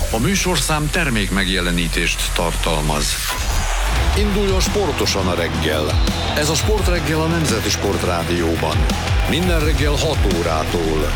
A műsorszám termék megjelenítést tartalmaz. Induljon sportosan a reggel. Ez a Sportreggel a Nemzeti Sportrádióban. Minden reggel 6 órától.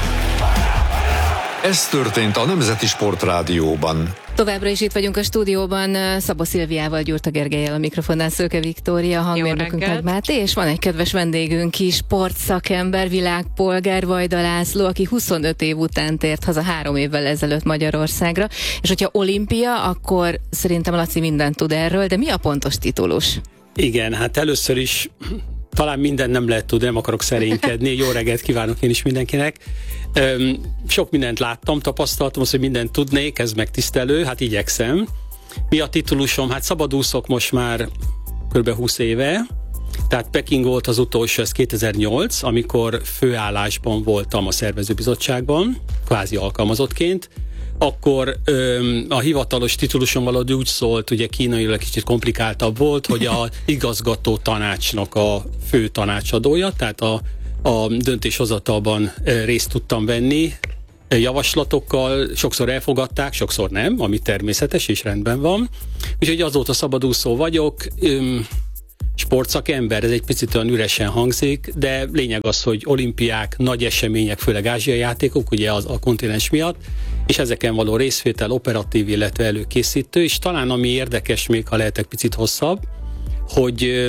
Ez történt a Nemzeti Sportrádióban. Továbbra is itt vagyunk a stúdióban, Szabó Szilviával, Gyurta Gergellyel a mikrofonnál, Szőke Viktória, hangmérnökünk Nagy Máté, és van egy kedves vendégünk is, sportszakember, világpolgár, Vajda László, aki 25 év után tért haza 3 évvel ezelőtt Magyarországra, és hogyha olimpia, akkor szerintem Laci mindent tud erről, de mi a pontos titulus? Igen, hát először is talán mindent nem lehet tudni, nem akarok szerénykedni. Jó reggelt kívánok én is mindenkinek. Sok mindent láttam, tapasztaltam, azt, hogy mindent tudnék, ez megtisztelő, hát igyekszem. Mi a titulusom? Hát szabadúszok most már kb. 20 éve, tehát Peking volt az utolsó, ez 2008, amikor főállásban voltam a szervezőbizottságban, kvázi alkalmazottként. Akkor a hivatalos titulusom valahogy úgy szólt, ugye kínailag kicsit komplikáltabb volt, hogy a igazgató tanácsnak a fő tanácsadója, tehát a döntéshozatalban részt tudtam venni javaslatokkal, sokszor elfogadták, sokszor nem, ami természetes és rendben van. Úgyhogy azóta szabadúszó vagyok, sportszakember, ez egy picit olyan üresen hangzik, de lényeg az, hogy olimpiák, nagy események, főleg ázsiai játékok, ugye a kontinens miatt, és ezeken való részvétel operatív, illetve előkészítő, és talán ami érdekes, még ha lehetek picit hosszabb, hogy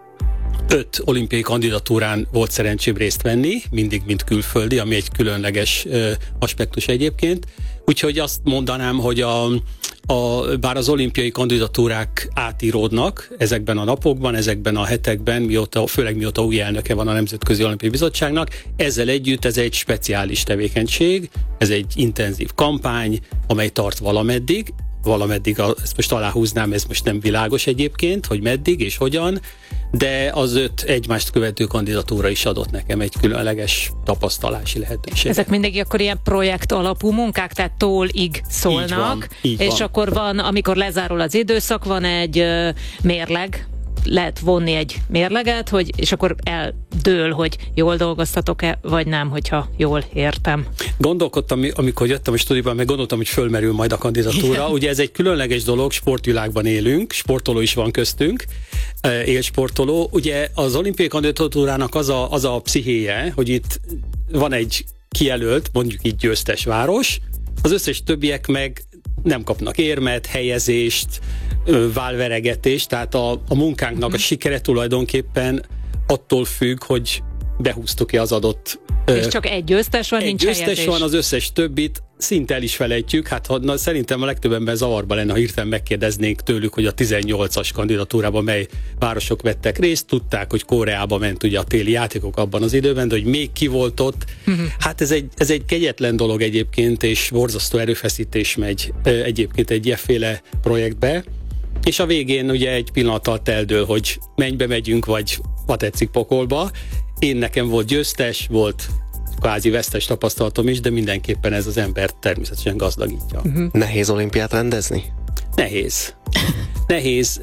5 olimpiai kandidatúrán volt szerencsém részt venni, mindig mint külföldi, ami egy különleges aspektus egyébként. Úgyhogy azt mondanám, hogy bár az olimpiai kandidatúrák átíródnak ezekben a napokban, ezekben a hetekben, főleg mióta új elnöke van a Nemzetközi Olimpiai Bizottságnak, ezzel együtt ez egy speciális tevékenység, ez egy intenzív kampány, amely tart valameddig, ezt most aláhúznám, ez most nem világos egyébként, hogy meddig és hogyan, de az 5 egymást követő kandidatúra is adott nekem egy különleges tapasztalási lehetőséget. Ezek mindig akkor ilyen projekt alapú munkák, tehát tól-ig szólnak, így van. Akkor van, amikor lezárul az időszak, van egy mérleg, lehet vonni egy mérleget, és akkor eldől, hogy jól dolgoztatok-e, vagy nem, hogyha jól értem. Gondolkodtam, amikor jöttem a stúdióban, meg gondoltam, hogy fölmerül majd a kandidatúra. Ugye ez egy különleges dolog, sportvilágban élünk, sportoló is van köztünk, élsportoló. Ugye az olimpiai kandidatúrának az a pszichéje, hogy itt van egy kijelölt, mondjuk így győztes város, az összes többiek meg nem kapnak érmet, helyezést, válveregetést, tehát a munkánknak a sikere tulajdonképpen attól függ, hogy behúztuk-e az adott... És csak egy győztes van, nincs helyezés. Egy győztes van, az összes többit szinte el is felejtjük, hát szerintem a legtöbb ember zavarba lenne, ha hirtelen megkérdeznénk tőlük, hogy a 18-as kandidatúrában mely városok vettek részt, tudták, hogy Koreába ment ugye a téli játékok abban az időben, de hogy még ki volt ott. Hát ez egy kegyetlen dolog egyébként, és borzasztó erőfeszítés megy egyébként egy ilyeféle projektbe, és a végén ugye egy pillanat alatt eldől, hogy mennybe megyünk, vagy ha tetszik pokolba. Nekem volt győztes, volt kvázi vesztes tapasztalatom is, de mindenképpen ez az embert természetesen gazdagítja. Nehéz olimpiát rendezni? Nehéz.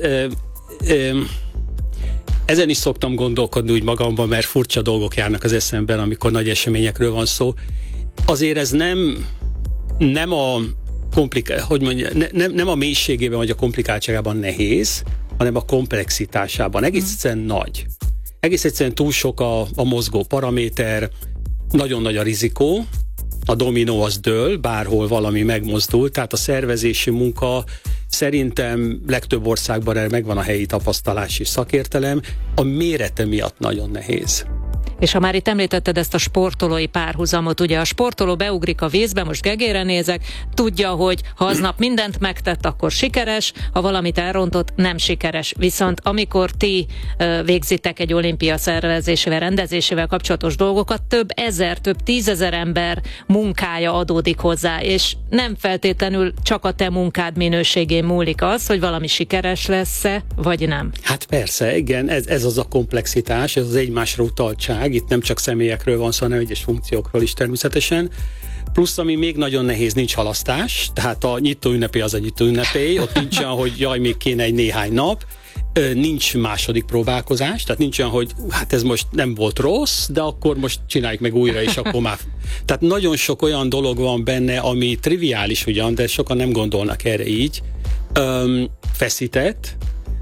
Ezen is szoktam gondolkodni úgy magamban, mert furcsa dolgok járnak az eszemben, amikor nagy eseményekről van szó. Azért ez nem a nem a mélységében vagy a komplikáltságában nehéz, hanem a komplexitásában. Egész egyszerűen nagy. Egész egyszerűen túl sok a mozgó paraméter, nagyon nagy a rizikó, a dominó az dől, bárhol valami megmozdul, tehát a szervezési munka szerintem legtöbb országban erre megvan a helyi tapasztalás és szakértelem, a mérete miatt nagyon nehéz. És ha már itt említetted ezt a sportolói párhuzamot, ugye a sportoló beugrik a vízbe, most Gegére nézek, tudja, hogy ha aznap mindent megtett, akkor sikeres, ha valamit elrontott, nem sikeres. Viszont amikor ti végzitek egy olimpia szervezésével, rendezésével kapcsolatos dolgokat, több tízezer ember munkája adódik hozzá, és nem feltétlenül csak a te munkád minőségén múlik az, hogy valami sikeres lesz-e, vagy nem. Hát persze, igen, ez az a komplexitás, ez az egymásra utaltság. Itt nem csak személyekről van szó, hanem egyes funkciókról is természetesen. Plusz, ami még nagyon nehéz, nincs halasztás, tehát a nyitó ünnepé az a nyitó ünnepé, ott nincs olyan, hogy jaj, még kéne egy néhány nap. nincs második próbálkozás, tehát nincs olyan, hogy hát ez most nem volt rossz, de akkor most csináljuk meg újra, és akkor már... Tehát nagyon sok olyan dolog van benne, ami triviális ugyan, de sokan nem gondolnak erre így. Feszített.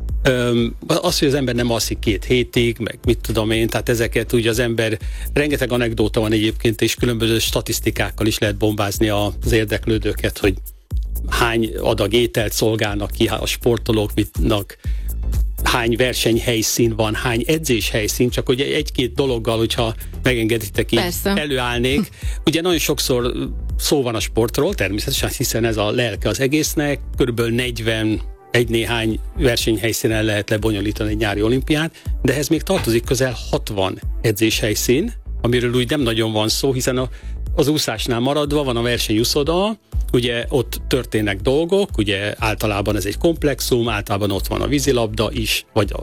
Az, hogy az ember nem alszik 2 hétig, meg mit tudom én, tehát ezeket ugye az ember, rengeteg anekdóta van egyébként, és különböző statisztikákkal is lehet bombázni az érdeklődőket, hogy hány adag ételt szolgálnak ki a sportolók, hány versenyhelyszín van, hány edzéshelyszín, csak ugye 1-2 dologgal, hogyha megengeditek, így előállnék. Ugye nagyon sokszor szó van a sportról, természetesen, hiszen ez a lelke az egésznek, körülbelül 40 néhány versenyhelyszínen lehet lebonyolítani egy nyári olimpiát, de ehhez még tartozik közel 60 edzéshelyszín, amiről úgy nem nagyon van szó, hiszen az úszásnál maradva van a versenyúszoda, ugye ott történnek dolgok, ugye általában ez egy komplexum, általában ott van a vízilabda is, vagy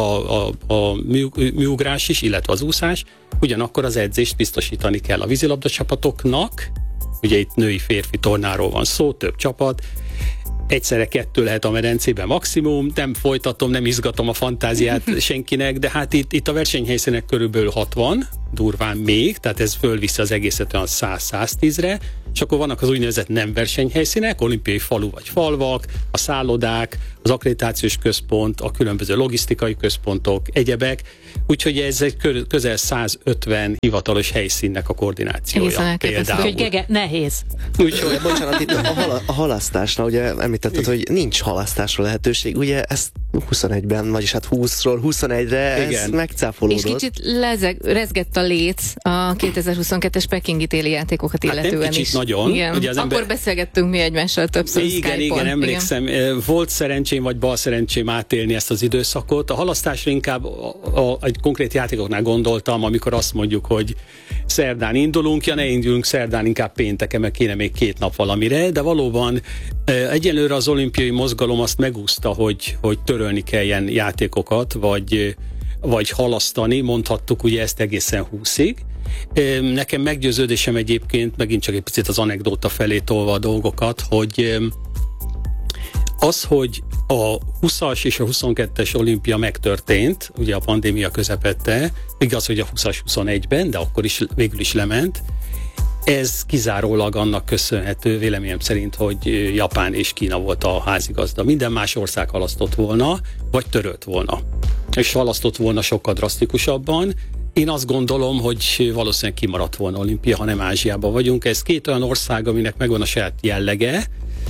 a műugrás is, illetve az úszás, ugyanakkor az edzést biztosítani kell a vízilabda csapatoknak, ugye itt női-férfi tornáról van szó, több csapat, egyszerre 2 lehet a medencében maximum, nem folytatom, nem izgatom a fantáziát senkinek, de hát itt a versenyhelyszínek körülbelül 60, durván még, tehát ez fölviszi az egészet olyan 100-110-re, és akkor vannak az úgynevezett nem versenyhelyszínek, olimpiai falu vagy falvak, a szállodák, az akkreditációs központ, a különböző logisztikai központok, egyebek, úgyhogy ez egy közel 150 hivatalos helyszínnek a koordinációja. Például. Úgyhogy nehéz. Úgyhogy, bocsánat, itt a halasztásnál, ugye említetted, hogy nincs halasztásra lehetőség, ugye ezt 21-ben, vagyis hát 20-ról 21-re ez megcáfolódott. És kicsit rezgett a léc a 2022-es pekingi téli játékokat illetően nem kicsit is. nagyon. Igen. Ugye az akkor beszélgettünk mi egymással többször Skype-on. Igen, emlékszem. Igen. Volt szerencsém, vagy bal szerencsém átélni ezt az időszakot. A halasztásra inkább egy konkrét játékoknál gondoltam, amikor azt mondjuk, hogy szerdán indulunk, ne induljunk szerdán, inkább pénteken, meg kéne még 2 nap valamire, de valóban egyelőre az olimpiai mozgalom azt megúszta, hogy törölni kelljen játékokat, vagy halasztani, mondhattuk ugye ezt egészen 20-ig. Nekem meggyőződésem egyébként, megint csak egy picit az anekdóta felé tolva a dolgokat, hogy az, hogy a 20-as és a 22-es olimpia megtörtént, ugye a pandémia közepette, igaz, hogy a 20-as 21-ben, de akkor is végül is lement, ez kizárólag annak köszönhető, véleményem szerint, hogy Japán és Kína volt a házigazda. Minden más ország halasztott volna, vagy törölt volna. És halasztott volna sokkal drasztikusabban. Én azt gondolom, hogy valószínűleg kimaradt volna olimpia, ha nem Ázsiában vagyunk. Ez 2 olyan ország, aminek megvan a saját jellege.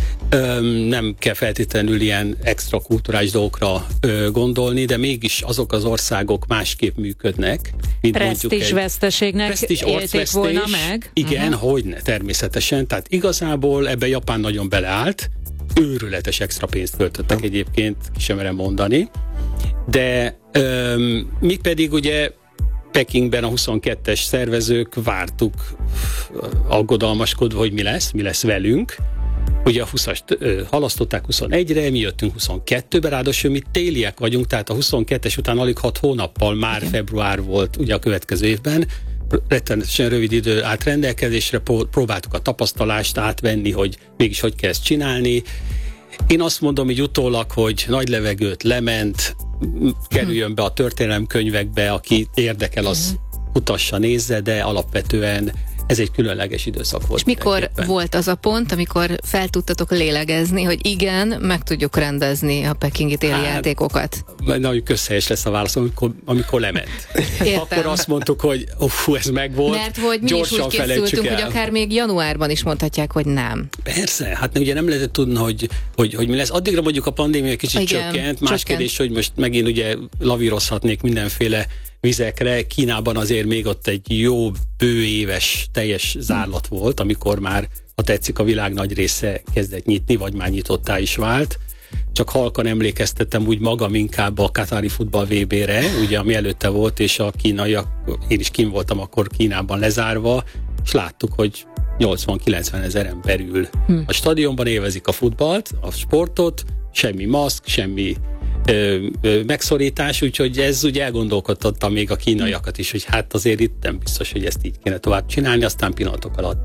Nem kell feltétlenül ilyen extra kulturális dolgokra gondolni, de mégis azok az országok másképp működnek. Presztízsveszteségnek élték volna meg. Igen, hogyne, természetesen. Tehát igazából ebben Japán nagyon beleállt. Őrületes extra pénzt költöttek egyébként, ki sem merem mondani. De mi pedig ugye Pekingben a 22-es szervezők vártuk aggodalmaskodva, hogy mi lesz velünk. Ugye a 20-ast halasztották 21-re, mi jöttünk 22-be, ráadásul mi téliek vagyunk, tehát a 22-es után alig 6 hónappal már február volt ugye a következő évben. Rettenetesen rövid idő állt rendelkezésre, próbáltuk a tapasztalást átvenni, hogy mégis hogy kell ezt csinálni. Én azt mondom így utólag, hogy nagy levegőt lement, kerüljön be a történelemkönyvekbe, aki érdekel, az utassa, nézze, de alapvetően ez egy különleges időszak volt. És mikor volt az a pont, amikor fel tudtatok lélegezni, hogy igen, meg tudjuk rendezni a pekingi téli játékokat? Nagyon közhelyes lesz a válasz, amikor lement. Értem. Akkor azt mondtuk, hogy ez megvolt. Mert hogy mi is úgy készültünk, hogy akár még januárban is mondhatják, hogy nem. Persze, hát ugye nem lehetett tudni, hogy mi lesz. Addigra mondjuk a pandémia kicsit csökkent. Más kérdés, hogy most megint ugye lavírozhatnék mindenféle vizekre. Kínában azért még ott egy jó bőéves teljes zárlat volt, amikor már, ha tetszik, a világ nagy része kezdett nyitni, vagy már nyitottá is vált. Csak halkan emlékeztettem úgy magam inkább a katári futball VB-re, ugye, ami előtte volt, és a kínaiak, én is kint voltam akkor Kínában lezárva, és láttuk, hogy 80-90 ezeren belül a stadionban élvezik a futballt, a sportot, semmi maszk, semmi megszorítás, úgyhogy ez ugye elgondolkodtatta még a kínaiakat is, hogy hát azért itt nem biztos, hogy ezt így kéne tovább csinálni, aztán pillanatok alatt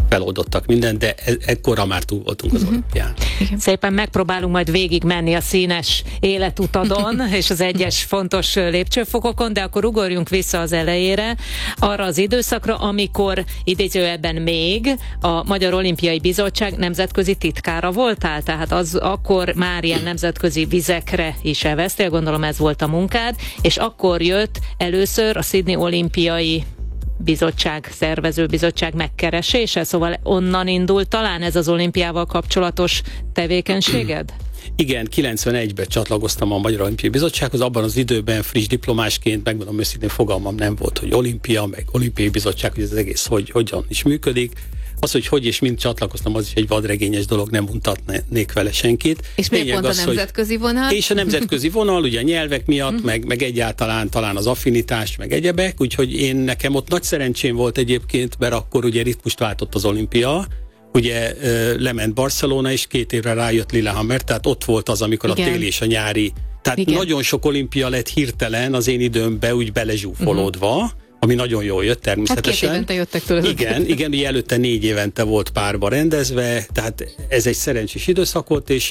feloldottak mindent, de ekkorra már túl voltunk az olimpián. Szépen megpróbálunk majd végig menni a színes életutadon és az egyes fontos lépcsőfokokon, de akkor ugorjunk vissza az elejére, arra az időszakra, amikor idézőjelben még a Magyar Olimpiai Bizottság nemzetközi titkára voltál, tehát az akkor már ilyen nemzetközi vizekre is eveztél, gondolom ez volt a munkád, és akkor jött először a Sydney Olimpiai Bizottság, szervezőbizottság megkeresése, szóval onnan indult talán ez az olimpiával kapcsolatos tevékenységed? Igen, 91-ben csatlakoztam a Magyar Olimpiai Bizottsághoz, abban az időben friss diplomásként, megmondom őszintén, fogalmam nem volt, hogy olimpia, meg olimpiai bizottság, hogy ez az egész hogyan is működik. Az, hogy és mind csatlakoztam, az is egy vadregényes dolog, nem mutatnék vele senkit. És miért pont a nemzetközi vonal? És a nemzetközi vonal, ugye a nyelvek miatt, meg egyáltalán talán az affinitás, meg egyebek, úgyhogy nekem ott nagy szerencsém volt egyébként, mert akkor ugye ritmust váltott az olimpia, ugye lement Barcelona, és 2 évre rájött Lillehammer, tehát ott volt az, amikor igen. A téli és a nyári. Tehát nagyon sok olimpia lett hirtelen az én időmben úgy belezsúfolódva, ami nagyon jól jött természetesen. Hát 2 évente jöttek tőle. Igen, ugye előtte 4 évente volt párba rendezve, tehát ez egy szerencsés időszak volt, és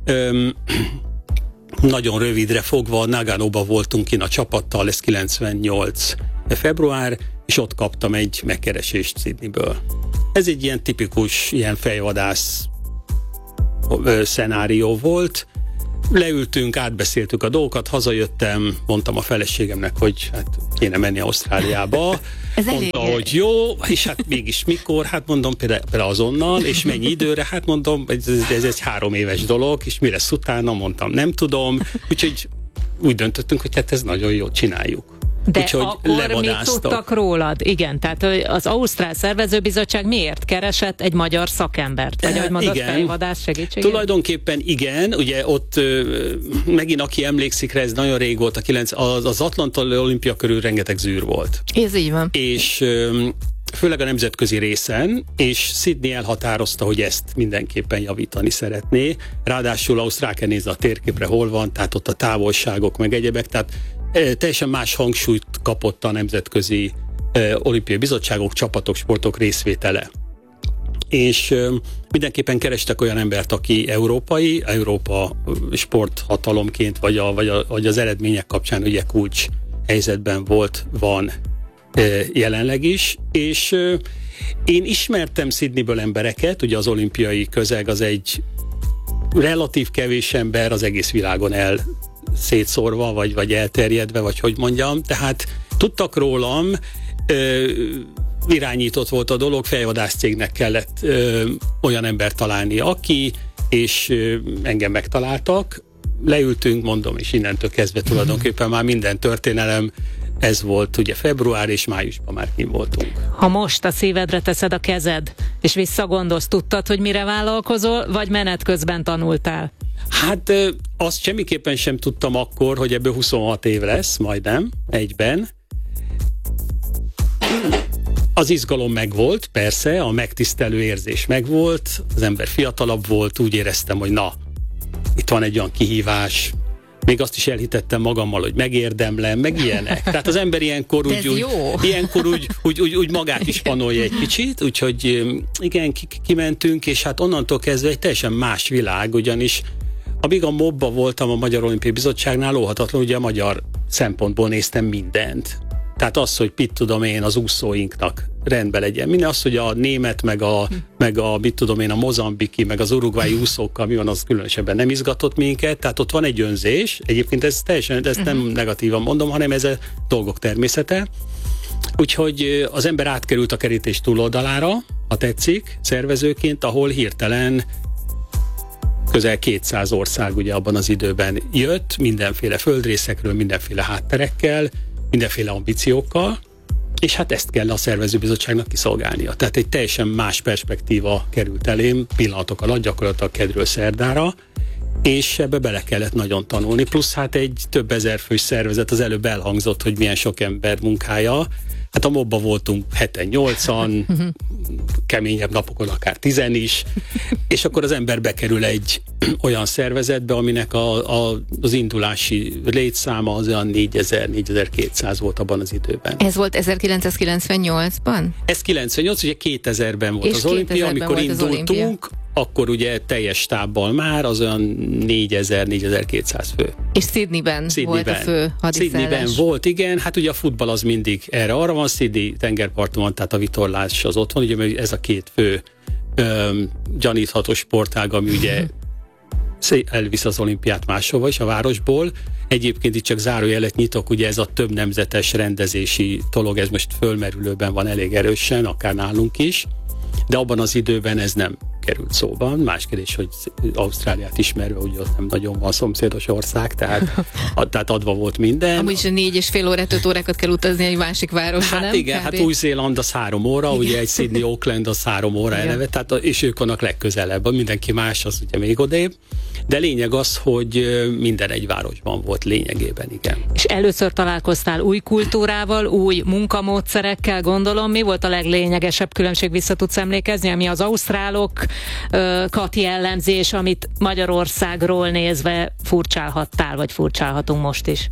nagyon rövidre fogva Naganoba voltunk kint a csapattal, ez 98 február, és ott kaptam egy megkeresést Sydneyből. Ez egy ilyen tipikus, ilyen fejvadász szenárió volt. Leültünk, átbeszéltük a dolgokat, hazajöttem, mondtam a feleségemnek, hogy hát kéne menni Ausztráliába. Mondta, hogy jó, és hát mégis mikor? Hát mondom, például azonnal, és mennyi időre? Hát mondom, ez egy 3 éves dolog, és mi lesz utána? Mondtam, nem tudom. Úgyhogy úgy döntöttünk, hogy hát ez nagyon jó, csináljuk. De úgyhogy akkor mit tudtak rólad? Igen, tehát az Ausztrál Szervezőbizottság miért keresett egy magyar szakembert? Vagy ahogy mondod, fejvadász segítségét? Tulajdonképpen igen, ugye ott megint aki emlékszik rá, ez nagyon rég volt, az Atlanta olimpia körül rengeteg zűr volt. Ez így van. És főleg a nemzetközi részen, és Sydney elhatározta, hogy ezt mindenképpen javítani szeretné. Ráadásul Ausztrál kell nézni a térképre, hol van, tehát ott a távolságok, meg egyebek, tehát teljesen más hangsúlyt kapott a nemzetközi olimpiai bizottságok, csapatok, sportok részvétele. És mindenképpen kerestek olyan embert, aki Európa sporthatalomként, vagy az eredmények kapcsán ugye kulcs helyzetben van jelenleg is, és én ismertem Sydneyből embereket, ugye az olimpiai közeg az egy relatív kevés ember az egész világon szétszórva, vagy elterjedve, vagy hogy mondjam, tehát tudtak rólam, irányított volt a dolog, fejvadász cégnek kellett olyan embert találni, aki, és engem megtaláltak, leültünk, mondom, és innentől kezdve tulajdonképpen már minden történelem, ez volt ugye február és májusban már kint voltunk. Ha most a szívedre teszed a kezed, és visszagondolsz, tudtad, hogy mire vállalkozol, vagy menet közben tanultál? Hát azt semmiképpen sem tudtam akkor, hogy ebből 26 év lesz, majdnem, egyben. Az izgalom megvolt, persze, a megtisztelő érzés megvolt, az ember fiatalabb volt, úgy éreztem, hogy na, itt van egy olyan kihívás, még azt is elhitettem magammal, hogy megérdemlem, meg ilyenek. Tehát az ember ilyenkor úgy magát is panolja egy kicsit, úgyhogy igen, kimentünk, és hát onnantól kezdve egy teljesen más világ, ugyanis amíg a MOB-ba voltam a Magyar Olimpiai Bizottságnál, óhatatlan, ugye a magyar szempontból néztem mindent. Tehát az, hogy mit tudom én, az úszóinknak rendben legyen. Minden az, hogy a német, meg a mit tudom én, a mozambiki, meg az urugvái úszókkal mi van, az különösebben nem izgatott minket. Tehát ott van egy önzés. Egyébként ez teljesen, ezt nem negatívan mondom, hanem ez a dolgok természete. Úgyhogy az ember átkerült a kerítés túloldalára, ha tetszik, szervezőként, ahol hirtelen közel 200 ország ugye abban az időben jött, mindenféle földrészekről, mindenféle hátterekkel, mindenféle ambíciókkal, és hát ezt kell a szervezőbizottságnak kiszolgálnia. Tehát egy teljesen más perspektíva került elém, pillanatok alatt, gyakorlatilag kedről szerdára, és ebbe bele kellett nagyon tanulni. Plusz hát egy több ezer fős szervezet, az előbb elhangzott, hogy milyen sok ember munkája. Hát a mobba voltunk 7-8-an, keményebb napokon akár 10 is, és akkor az ember bekerül egy olyan szervezetbe, aminek az indulási létszáma az olyan 4000-4200 volt abban az időben. Ez volt 1998-ban? Ez 98, ugye 2000-ben volt és az olimpia, amikor indultunk, akkor ugye teljes stábbal már az olyan 4000-4200 fő. És Sydneyben volt a fő hadiszállás. Sydneyben volt, igen, hát ugye a futball az mindig arra van, Sydney tengerparton van, tehát a vitorlás az otthon, ugye ez a két fő gyanítható sportág, ami ugye elvisz az olimpiát máshova is, a városból. Egyébként itt csak zárójelet nyitok, ugye ez a több nemzetes rendezési dolog, ez most fölmerülőben van elég erősen, akár nálunk is, de abban az időben ez nem került szóban. Más kérdés, hogy Ausztráliát ismerve, ugye ott nem nagyon van szomszédos ország, tehát adva volt minden. Amúgy is 4,5 órát, 5 órákat kell utazni egy másik városba, hát nem? Igen, kb. Hát Új-Zéland az 3 óra, igen. Ugye egy Sydney, Auckland az 3 óra eleve, tehát, és ők vannak legközelebb, mindenki más az ugye még odébb. De lényeg az, hogy minden egy városban volt lényegében, igen. És először találkoztál új kultúrával, új munkamódszerekkel, gondolom. Mi volt a leglényegesebb különbség, vissza tudsz emlékezni, ami az ausztrálokat jellemzi, és amit Magyarországról nézve furcsálhattál, vagy furcsálhatunk most is?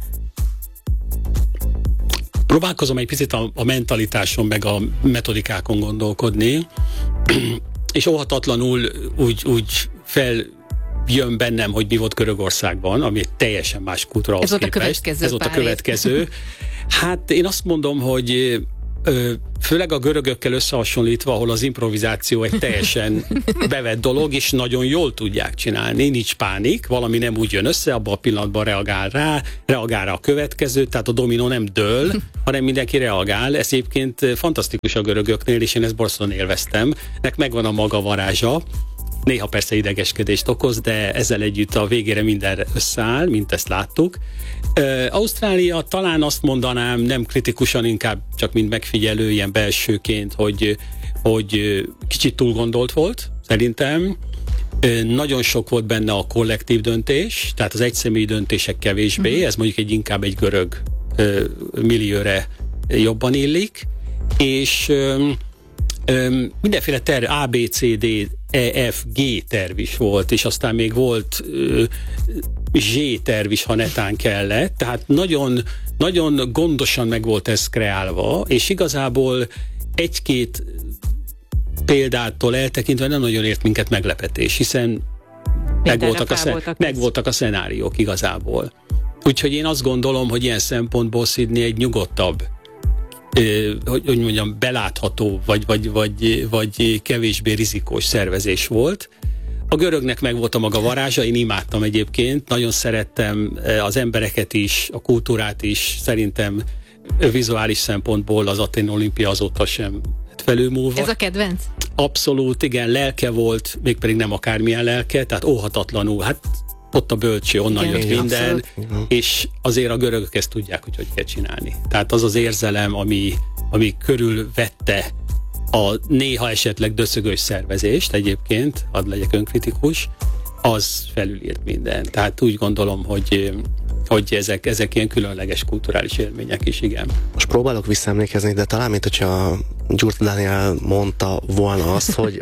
Próbálkozom egy picit a mentalitáson, meg a metodikákon gondolkodni, és óhatatlanul úgy jön bennem, hogy mi volt Görögországban, ami egy teljesen más kultúra ahhoz képest. Ez volt a következő. Hát én azt mondom, hogy főleg a görögökkel összehasonlítva, ahol az improvizáció egy teljesen bevett dolog, és nagyon jól tudják csinálni, nincs pánik, valami nem úgy jön össze, abban a pillanatban reagál rá a következő, tehát a dominó nem dől, hanem mindenki reagál. Ez egyébként fantasztikus a görögöknél, és én ezt borzasztóan élveztem. Nek megvan a maga varázsa. Néha persze idegeskedést okoz, de ezzel együtt a végére minden összeáll, mint ezt láttuk. Ausztrália talán azt mondanám, nem kritikusan, inkább csak mint megfigyelő, ilyen belsőként, hogy kicsit túl gondolt volt, szerintem. Nagyon sok volt benne a kollektív döntés, tehát az egyszemélyi döntések kevésbé, ez mondjuk inkább egy görög millióre jobban illik, és mindenféle terv, A, B, C, D, E, F, G terv is volt, és aztán még volt Z terv is, ha netán kellett, tehát nagyon, nagyon gondosan meg volt ez kreálva, és igazából egy-két példától eltekintve nem nagyon ért minket meglepetés, hiszen megvoltak a szenáriók igazából. Úgyhogy én azt gondolom, hogy ilyen szempontból Sydney egy nyugodtabb, hogy mondjam, belátható, vagy kevésbé rizikós szervezés volt. A görögnek meg volt a maga varázsa, én imádtam egyébként, nagyon szerettem az embereket is, a kultúrát is, szerintem vizuális szempontból az Athéni olimpia azóta sem felülmúlva. Ez a kedvenc? Abszolút, igen, lelke volt, mégpedig nem akármilyen lelke, tehát óhatatlanul, hát ott a bölcső, onnan jött minden, és azért a görögök ezt tudják, hogy kell csinálni. Tehát az az érzelem, ami körülvette a néha esetleg döszögös szervezést egyébként, hadd legyek önkritikus, az felülírt minden. Tehát úgy gondolom, hogy ezek ilyen különleges kulturális élmények is, igen. Most próbálok visszaemlékezni, de talán, mint hogyha Gyurta Dániel mondta volna azt, hogy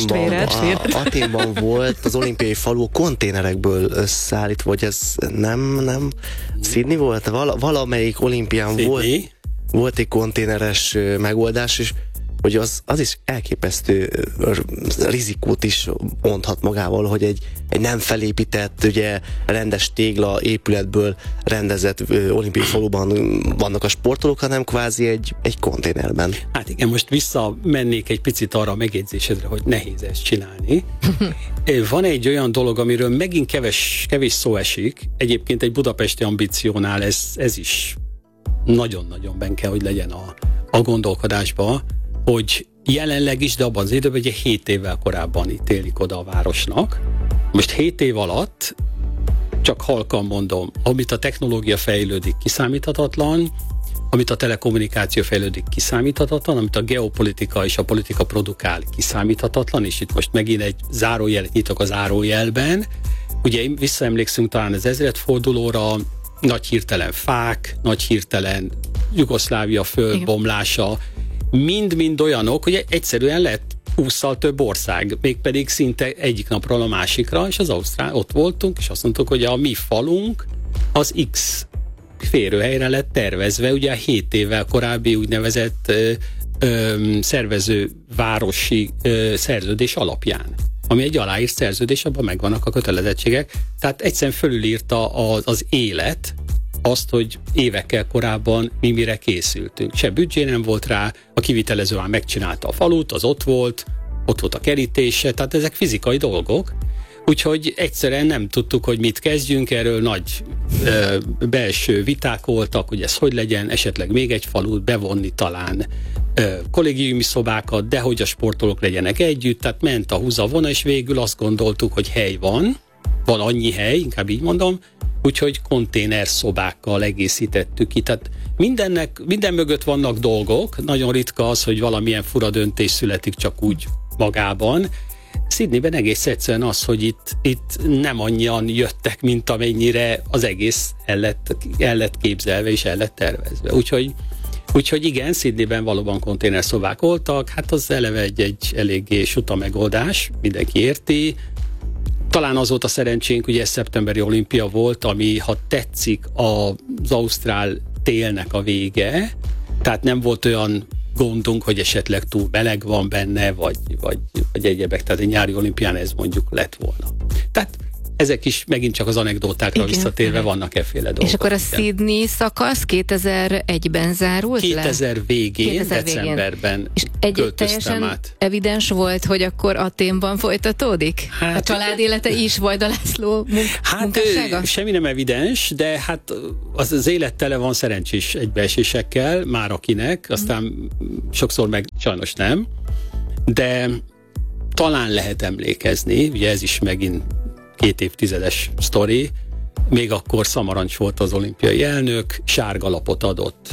Athénban volt az olimpiai falu konténerekből összeállítva, vagy ez nem Sydney volt? Valamelyik olimpián volt egy konténeres megoldás, és hogy az is elképesztő rizikót is mondhat magával, hogy egy nem felépített, ugye rendes tégla épületből rendezett olimpiai faluban vannak a sportolók, hanem kvázi egy konténerben. Hát igen, most visszamennék egy picit arra a megjegyzésedre, hogy nehéz ezt csinálni. Van egy olyan dolog, amiről megint kevés szó esik, egyébként egy budapesti ambíciónál ez is nagyon-nagyon benne kell, hogy legyen a gondolkodásba, hogy jelenleg is, de abban az időben ugye 7 évvel korábban ítélik oda a városnak. Most 7 év alatt, csak halkan mondom, amit a technológia fejlődik, kiszámíthatatlan, amit a telekommunikáció fejlődik, kiszámíthatatlan, amit a geopolitika és a politika produkál, kiszámíthatatlan, és itt most megint egy zárójelet nyitok a zárójelben. Ugye visszaemlékszünk talán az ezredfordulóra, nagy hirtelen fák, nagy hirtelen Jugoszlávia földbomlása, mind-mind olyanok, hogy egyszerűen lett 20-szal több ország, mégpedig szinte egyik napról a másikra, és az ausztrál, ott voltunk, és azt mondtuk, hogy a mi falunk az X férőhelyre lett tervezve, ugye 7 évvel korábbi úgynevezett szervezővárosi szerződés alapján, ami egy aláírt szerződés, abban megvannak a kötelezettségek. Tehát egyszerűen fölülírta az élet azt, hogy évekkel korábban mi mire készültünk. Se büdzsé nem volt rá, a kivitelező már megcsinálta a falut, az ott volt a kerítése, tehát ezek fizikai dolgok. Úgyhogy egyszerűen nem tudtuk, hogy mit kezdjünk, erről nagy belső viták voltak, hogy ez hogy legyen, esetleg még egy falut bevonni talán kollégiumi szobákat, de hogy a sportolók legyenek együtt, tehát ment a húzavona, és végül azt gondoltuk, hogy hely van annyi hely, inkább így mondom, úgyhogy konténerszobákkal egészítettük ki. Tehát minden mögött vannak dolgok, nagyon ritka az, hogy valamilyen fura döntés születik csak úgy magában. Sydneyben egész egyszerűen az, hogy itt nem annyian jöttek, mint amennyire az egész el lett képzelve és el lett tervezve. Úgyhogy igen, Sydneyben valóban konténerszobák voltak, hát az eleve egy eléggé suta megoldás, mindenki érti. Talán az volt a szerencsénk, ugye ez szeptemberi olimpia volt, ami, ha tetszik, az ausztrál télnek a vége, tehát nem volt olyan gondunk, hogy esetleg túl meleg van benne, vagy egyebek, tehát egy nyári olimpián ez mondjuk lett volna. Tehát ezek is megint csak az anekdótákra visszatérve vannak efféle dolgok. És akkor a Sydney szakasz 2001-ben zárult 2000 végén, decemberben és teljesen át. Evidens volt, hogy akkor Athénban folytatódik? Hát, a család élete is, Vajda László munkássága? Semmi nem evidens, de hát az élet tele van szerencsés egybeesésekkel, már akinek, aztán sokszor meg sajnos nem, de talán lehet emlékezni, ugye ez is megint 2 évtizedes sztori, még akkor Szamarancs volt az olimpiai elnök, sárga lapot adott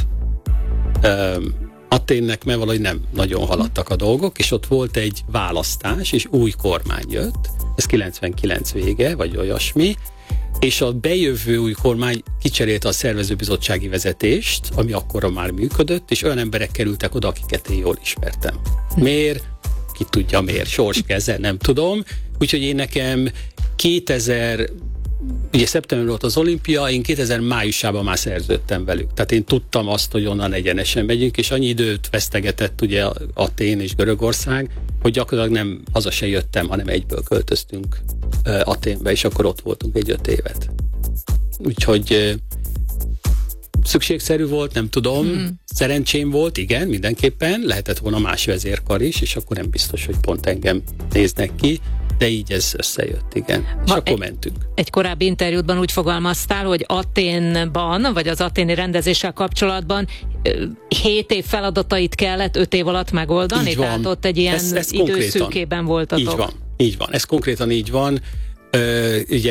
Athénnek, mert valahogy nem nagyon haladtak a dolgok, és ott volt egy választás, és új kormány jött, ez 99 vége, vagy olyasmi, és a bejövő új kormány kicserélte a szervezőbizottsági vezetést, ami akkorra már működött, és olyan emberek kerültek oda, akiket én jól ismertem. Miért? Ki tudja miért, sors keze, nem tudom. Úgyhogy én nekem 2000, ugye szeptember volt az olimpia, én 2000 májusában már szerződtem velük. Tehát én tudtam azt, hogy onnan egyenesen megyünk, és annyi időt vesztegetett ugye Athén és Görögország, hogy gyakorlatilag nem haza se jöttem, hanem egyből költöztünk Athénbe, és akkor ott voltunk egy 5 évet. Úgyhogy szükségszerű volt, nem tudom, szerencsém volt, igen, mindenképpen, lehetett volna más vezérkar is, és akkor nem biztos, hogy pont engem néznek ki, de így ez összejött, igen. És akkor mentünk. Egy korábbi interjútban úgy fogalmaztál, hogy Athénban, vagy az athéni rendezéssel kapcsolatban 7 év feladatait kellett 5 év alatt megoldani? Tehát ott egy ilyen időszűkében voltatok. Így van. Ez konkrétan így van. Ugye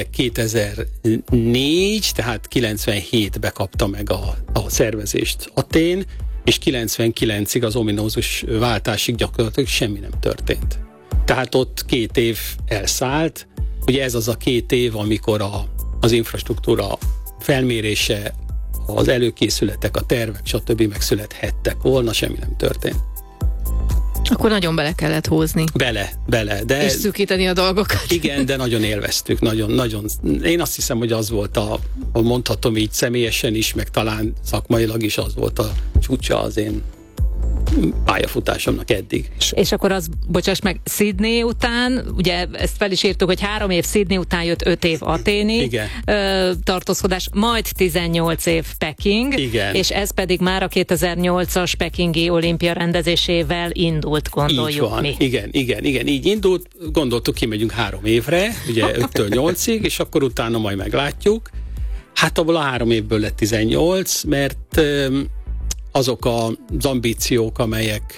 2004, tehát 97-ben kapta meg a szervezést Athén, és 99-ig az ominózus váltásig gyakorlatilag semmi nem történt. Tehát ott 2 év elszállt, ugye ez az a 2 év, amikor az infrastruktúra felmérése, az előkészületek, a tervek, stb. Megszülethettek volna, semmi nem történt. Akkor nagyon bele kellett húzni. Bele. De és szűkíteni a dolgokat. Igen, de nagyon élveztük, nagyon. Én azt hiszem, hogy az volt mondhatom így személyesen is, meg talán szakmailag is az volt a csúcsa az én pályafutásomnak eddig. És akkor az, bocsáss meg, Sydney után, ugye ezt fel is írtuk, hogy 3 év Sydney után jött 5 év athéni tartózkodás, majd 18 év Peking, és ez pedig már a 2008-as pekingi olimpia rendezésével indult, gondoljuk. Így van. Mi. Igen, így indult, gondoltuk, kimegyünk 3 évre, ugye 5-től 8-ig, és akkor utána majd meglátjuk. Hát abból a 3 évből lett 18, mert azok az ambíciók, amelyek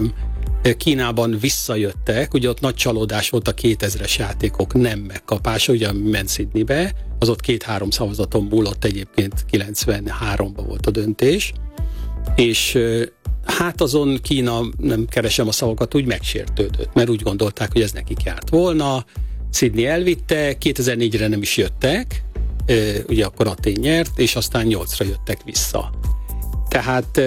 Kínában visszajöttek, ugye ott nagy csalódás volt a 2000-es játékok nem megkapása, ugye ment Sydneybe, az ott 2-3 szavazaton múlott, egyébként 93-ban volt a döntés, és hát azon Kína, nem keresem a szavakat, úgy megsértődött, mert úgy gondolták, hogy ez nekik járt volna, Sydney elvitte, 2004-re nem is jöttek, ugye akkor Athén nyert, és aztán 8-ra jöttek vissza. Tehát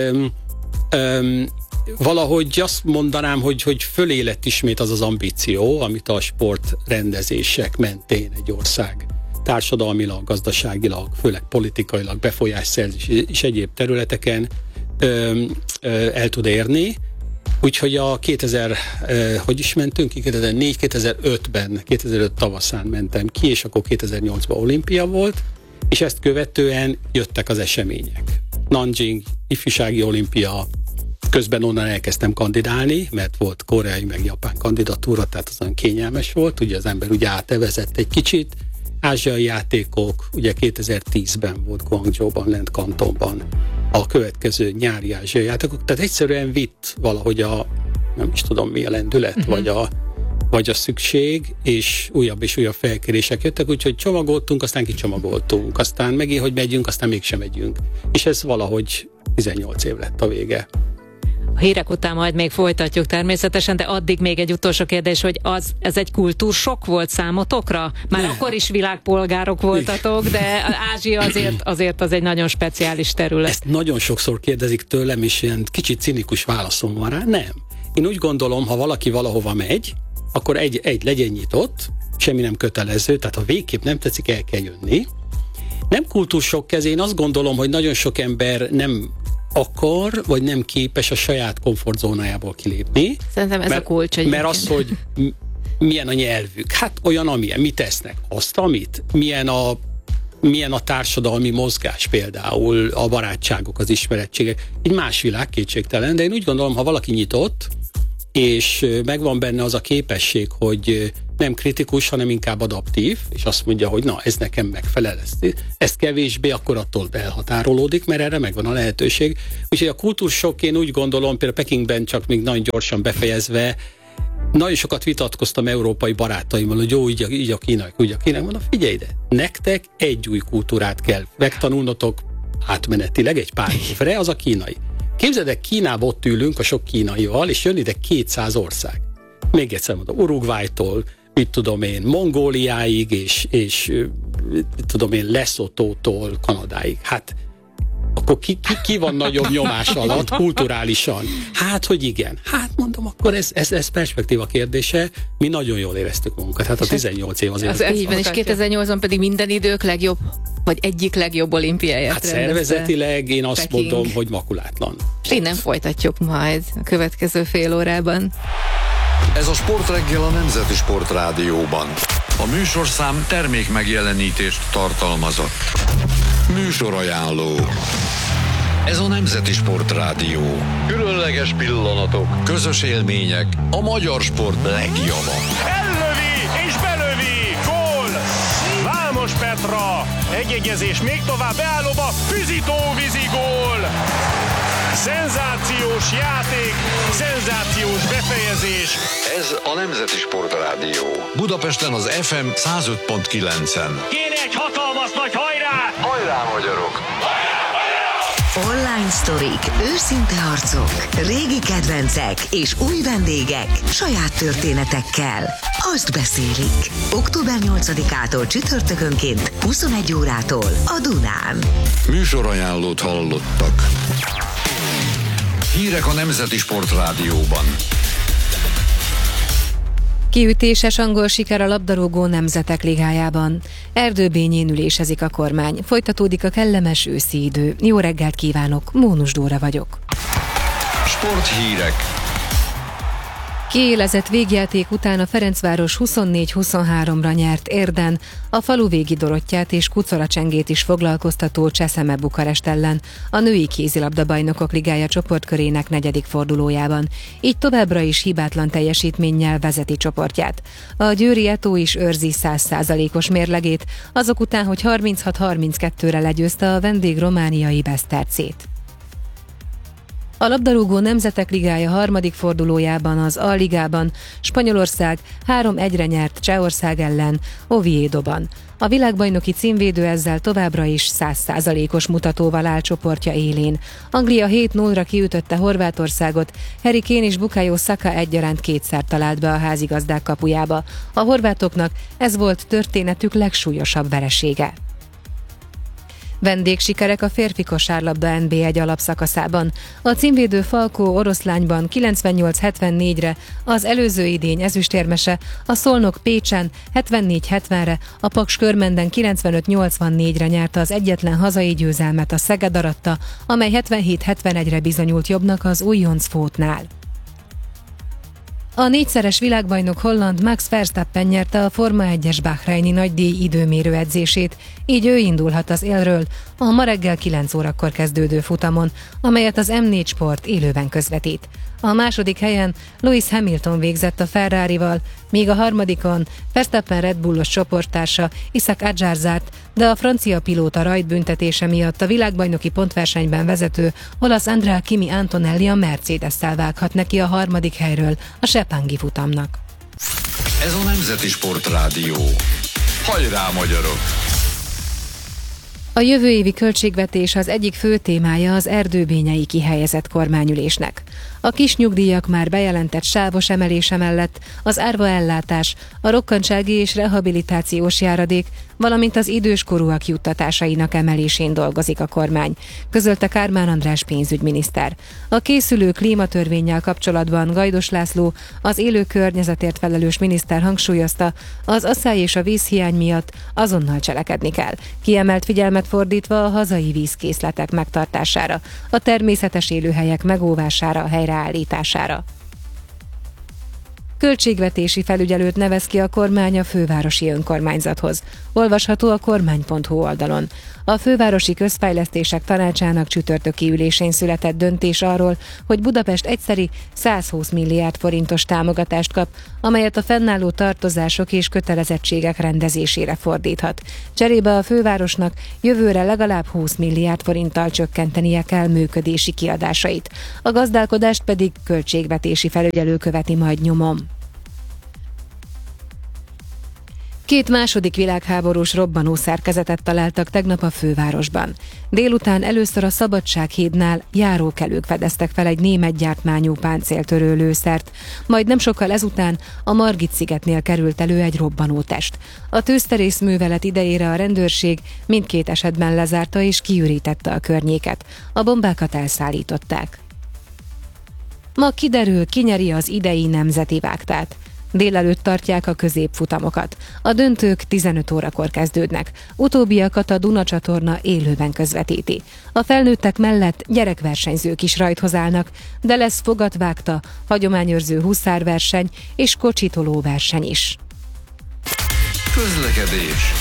valahogy azt mondanám, hogy fölé lett ismét az ambíció, amit a sportrendezések mentén egy ország társadalmilag, gazdaságilag, főleg politikailag, befolyásszerzés és egyéb területeken el tud érni. Úgyhogy a 2005 tavaszán mentem ki, és akkor 2008-ban olimpia volt, és ezt követően jöttek az események. Nanjing, ifjúsági olimpia, közben onnan elkezdtem kandidálni, mert volt koreai meg japán kandidatúra, tehát az olyan kényelmes volt, ugye az ember ugye átevezett egy kicsit. Ázsiai játékok, ugye 2010-ben volt Guangzhouban, lent Kantonban a következő nyári ázsiai játékok, tehát egyszerűen vitt valahogy nem is tudom mi a lendület, vagy a szükség, és újabb felkérések jöttek, úgyhogy csomagoltunk, aztán kicsomagoltunk, aztán megint, hogy megyünk, aztán mégsem megyünk. És ez valahogy 18 év lett a vége. A hírek után majd még folytatjuk természetesen, de addig még egy utolsó kérdés, hogy ez egy kultúrsokk volt számotokra? Már akkor is világpolgárok voltatok, de Ázsia azért az egy nagyon speciális terület. Ezt nagyon sokszor kérdezik tőlem, és ilyen kicsit cinikus válaszom van rá. Nem. Én úgy gondolom, ha valaki valahova megy, akkor egy legyen nyitott, semmi nem kötelező, tehát ha végképp nem tetszik, el kell jönni. Nem kultúrsokk ez, én azt gondolom, hogy nagyon sok ember nem akar, vagy nem képes a saját komfortzónájából kilépni. Szerintem ez a kulcs egyébként. Mert az, hogy milyen a nyelvük, hát olyan, amilyen, mit tesznek, azt, amit, milyen a társadalmi mozgás például, a barátságok, az ismerettségek, egy más világ kétségtelen, de én úgy gondolom, ha valaki nyitott, és megvan benne az a képesség, hogy nem kritikus, hanem inkább adaptív, és azt mondja, hogy na, ez nekem megfelel, ezt kevésbé, akkor attól elhatárolódik, mert erre megvan a lehetőség. Úgyhogy a kultúrsokk, én úgy gondolom, például Pekingben, csak még nagyon gyorsan befejezve, nagyon sokat vitatkoztam európai barátaimmal, hogy jó, így a kínaiak, úgy a kínaiak, mondom, figyelj ide, nektek egy új kultúrát kell megtanulnotok átmenetileg egy pár évre, az a kínai. Képzeld el, Kínában ott ülünk a sok kínaival, és jön ide 200 ország. Még egyszer mondom, Uruguaytól, mit tudom én, Mongóliáig, és tudom én, Lesotótól Kanadáig. Hát akkor ki van nagyobb nyomás alatt kulturálisan? Hát, hogy igen. Hát mondom, akkor ez perspektíva kérdése. Mi nagyon jól éreztük magunkat. Hát a 18 év azért. Az így van, és 2008-ban pedig minden idők legjobb, vagy egyik legjobb olimpiáját hát szervezetileg én azt Peking. Mondom, hogy makulátlan. Innen folytatjuk majd a következő fél órában. Ez a Sportreggel a Nemzeti Sportrádióban. A műsorszám termék megjelenítést tartalmazott. Műsorajánló. Ez a Nemzeti Sportrádió. Különleges pillanatok, közös élmények, a magyar sport legjava. Ellövi és belövi! Gól! Vámos Petra! Egyegyezés még tovább beállóba, Füzitó-vízi gól! Szenzációs játék, szenzációs befejezés. Ez a Nemzeti Sportrádió. Budapesten az FM 105.9-en. Kéne egy hatalmas nagy hajrá! Hajrá, magyarok! Online sztorik, őszinte harcok, régi kedvencek és új vendégek saját történetekkel. Azt beszélik. Október 8-ától csütörtökönként 21 órától a Dunán. Műsorajánlót hallottak. Hírek a Nemzeti Sportrádióban. Kiütéses angol siker a labdarúgó nemzetek ligájában. Erdőbényén ülésezik a kormány. Folytatódik a kellemes őszi idő. Jó reggelt kívánok, Mónus Dóra vagyok. Sporthírek. Kiélezett végjáték után a Ferencváros 24-23-ra nyert Érden, a faluvégi Dorottyát és Kucoracsengét is foglalkoztató Cseszeme Bukarest ellen, a női kézilabda-bajnokok ligája csoportkörének 4. fordulójában. Így továbbra is hibátlan teljesítménnyel vezeti csoportját. A győri Eto is őrzi 100%-os mérlegét, azok után, hogy 36-32-re legyőzte a vendég romániai Besztercét. A labdarúgó nemzetek ligája 3. fordulójában az A-ligában Spanyolország 3-1-re nyert Csehország ellen Oviedoban. A világbajnoki címvédő ezzel továbbra is 100%-os mutatóval áll csoportja élén. Anglia 7-0-ra kiütötte Horvátországot, Harry Kane és Bukayo Saka egyaránt kétszer talált be a házigazdák kapujába. A horvátoknak ez volt történetük legsúlyosabb veresége. Vendégsikerek a férfi kosárlabda NB1 alapszakaszában. A címvédő Falkó Oroszlányban 98-74-re, az előző idény ezüstérmese, a Szolnok Pécsen 74-70-re, a Paks Körmenden 95-84-re nyerte az egyetlen hazai győzelmet, a Szeged aratta, amely 77-71-re bizonyult jobbnak az Újonc-Fótnál. A 4-szeres világbajnok holland Max Verstappen nyerte a Forma 1-es Bahreini nagydíj időmérő edzését, így ő indulhat az élről a ma reggel 9 órakor kezdődő futamon, amelyet az M4 Sport élőben közvetít. A második helyen Lewis Hamilton végzett a Ferrarival, míg a harmadikon Verstappen Red Bullos csoporttársa Isaac Adjar zárt, de a francia pilóta rajtbüntetése miatt a világbajnoki pontversenyben vezető olasz Andrea Kimi Antonelli a Mercedes-szel vághat neki a harmadik helyről a sepangi futamnak. Ez a Nemzeti Sportrádió. Hajrá, magyarok! A jövő évi költségvetés az egyik fő témája az erdőbényei kihelyezett kormányülésnek. A kis nyugdíjak már bejelentett sávos emelése mellett az árvaellátás, a rokkantsági és rehabilitációs járadék, valamint az időskorúak juttatásainak emelésén dolgozik a kormány, közölte Kármán András pénzügyminiszter. A készülő klímatörvénnyel kapcsolatban Gajdos László, az élő környezetért felelős miniszter hangsúlyozta, az asszály és a vízhiány miatt azonnal cselekedni kell, kiemelt figyelmet fordítva a hazai vízkészletek megtartására, a természetes élőhelyek megóvására, helyreállítására. Költségvetési felügyelőt nevez ki a kormány a fővárosi önkormányzathoz. Olvasható a kormány.hu oldalon. A fővárosi közfejlesztések tanácsának csütörtöki ülésén született döntés arról, hogy Budapest egyszeri 120 milliárd forintos támogatást kap, amelyet a fennálló tartozások és kötelezettségek rendezésére fordíthat. Cserébe a fővárosnak jövőre legalább 20 milliárd forinttal csökkentenie kell működési kiadásait. A gazdálkodást pedig költségvetési felügyelő követi majd nyomon. 2 második világháborús robbanó szerkezetet találtak tegnap a fővárosban. Délután először a Szabadsághídnál járókelők fedeztek fel egy német gyártmányú páncéltörő lőszert, majd nem sokkal ezután a Margit-szigetnél került elő egy robbanótest. A tűzterész művelet idejére a rendőrség mindkét esetben lezárta és kiürítette a környéket. A bombákat elszállították. Ma kiderül, ki nyeri az idei nemzeti vágtát. Délelőtt tartják a középfutamokat. A döntők 15 órakor kezdődnek. Utóbbiakat a Duna csatorna élőben közvetíti. A felnőttek mellett gyerekversenyzők is rajthoz állnak, de lesz fogatvágta, hagyományőrző huszárverseny és kocsitoló verseny is. Közlekedés.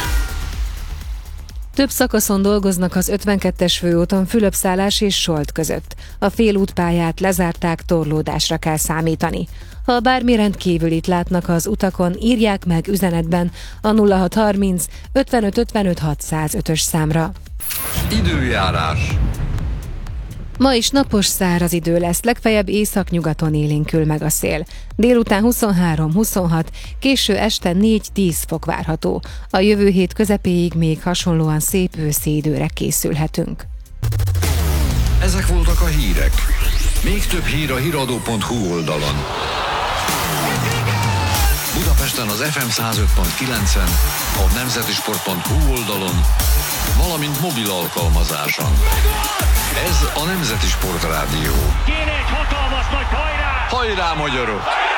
Több szakaszon dolgoznak az 52-es főúton Fülöpszállás és Solt között. A félútpályát lezárták, torlódásra kell számítani. Ha bármi rendkívülit látnak az utakon, írják meg üzenetben a 0630 55 55 605-ös számra. Időjárás. Ma is napos, száraz idő lesz, legfeljebb északnyugaton élénkül meg a szél. Délután 23-26, késő este 4-10 fok várható. A jövő hét közepéig még hasonlóan szép őszi időre készülhetünk. Ezek voltak a hírek. Még több hír a hiradó.hu oldalon. Budapesten az FM 105.9-en, a nemzetisport.hu oldalon, valamint mobil alkalmazáson. Ez a Nemzeti Sportrádió. Kéne egy hatalmas nagy hajrá! Hajrá, magyarok!